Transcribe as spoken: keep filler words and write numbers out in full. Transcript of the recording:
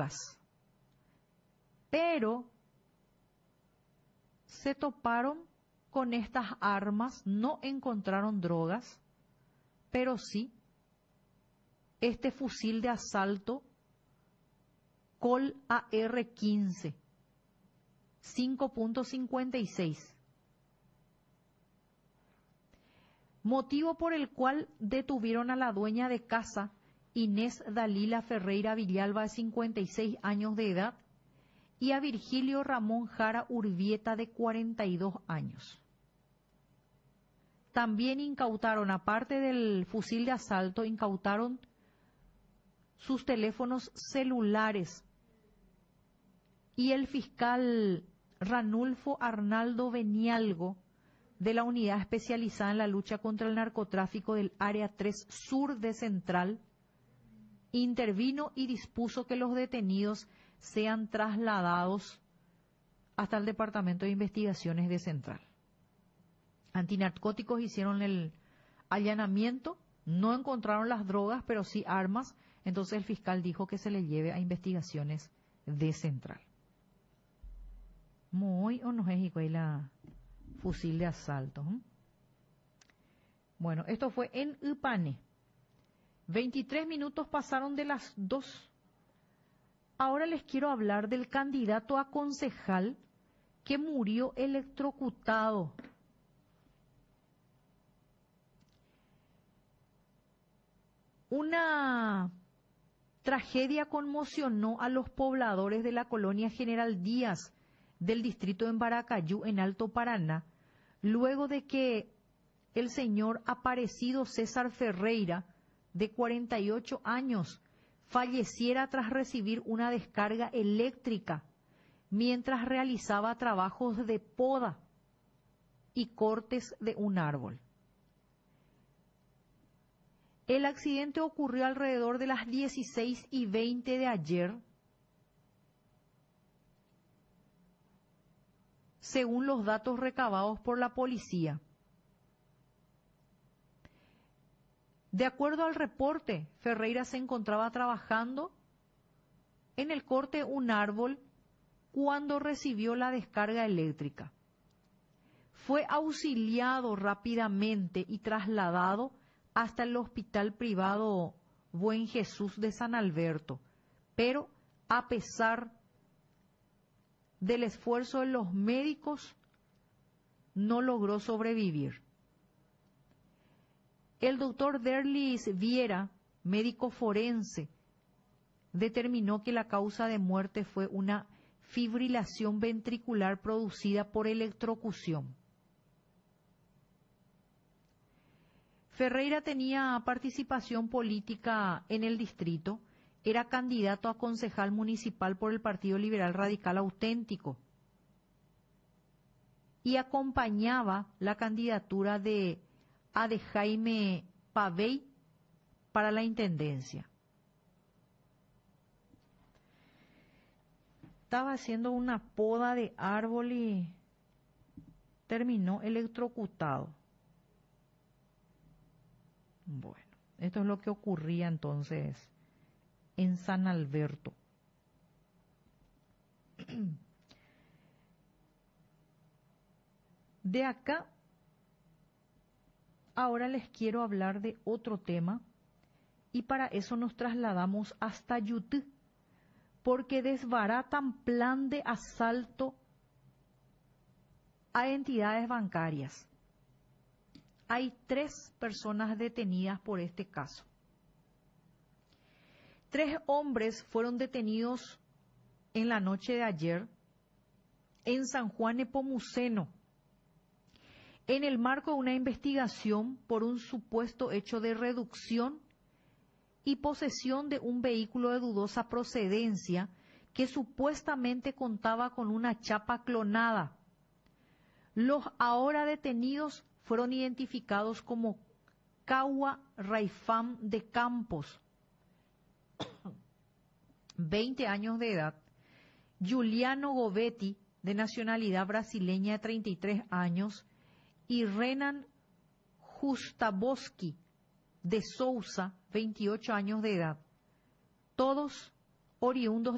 drogas, pero se toparon con estas armas, no encontraron drogas, pero sí este fusil de asalto Colt A R quince, cinco punto cincuenta y seis. Motivo por el cual detuvieron a la dueña de casa, Inés Dalila Ferreira Villalba, de cincuenta y seis años de edad, y a Virgilio Ramón Jara Urbieta, de cuarenta y dos años. También incautaron, aparte del fusil de asalto, incautaron sus teléfonos celulares. Y el fiscal Ranulfo Arnaldo Benialgo, de la Unidad Especializada en la Lucha contra el Narcotráfico del Área tres Sur de Central, intervino y dispuso que los detenidos sean trasladados hasta el Departamento de Investigaciones de Central. Antinarcóticos hicieron el allanamiento, no encontraron las drogas, pero sí armas, entonces el fiscal dijo que se le lleve a Investigaciones de Central. Muy onojéjico ahí la fusil de asalto. ¿eh? Bueno, esto fue en Upane. veintitrés minutos pasaron de las dos. Ahora les quiero hablar del candidato a concejal que murió electrocutado. Una tragedia conmocionó a los pobladores de la colonia General Díaz del distrito de Baracayú, en Alto Paraná, luego de que el señor Aparecido César Ferreira, de cuarenta y ocho años, falleciera tras recibir una descarga eléctrica mientras realizaba trabajos de poda y cortes de un árbol. El accidente ocurrió alrededor de las dieciséis y veinte de ayer, según los datos recabados por la policía. De acuerdo al reporte, Ferreira se encontraba trabajando en el corte de un árbol cuando recibió la descarga eléctrica. Fue auxiliado rápidamente y trasladado hasta el hospital privado Buen Jesús de San Alberto, pero a pesar del esfuerzo de los médicos, no logró sobrevivir. El doctor Derlis Viera, médico forense, determinó que la causa de muerte fue una fibrilación ventricular producida por electrocución. Ferreira tenía participación política en el distrito, era candidato a concejal municipal por el Partido Liberal Radical Auténtico y acompañaba la candidatura de a de Jaime Pavey para la intendencia. Estaba haciendo una poda de árbol y terminó electrocutado. Bueno, esto es lo que ocurría entonces en San Alberto. De acá, ahora les quiero hablar de otro tema y para eso nos trasladamos hasta Yutú, porque desbaratan plan de asalto a entidades bancarias. Hay tres personas detenidas por este caso. Tres hombres fueron detenidos en la noche de ayer en San Juan Nepomuceno, en el marco de una investigación por un supuesto hecho de reducción y posesión de un vehículo de dudosa procedencia que supuestamente contaba con una chapa clonada. Los ahora detenidos fueron identificados como Kawa Raifam de Campos, veinte años de edad, Juliano Govetti, de nacionalidad brasileña, de treinta y tres años, y Renan Justaboski de Sousa, veintiocho años de edad, todos oriundos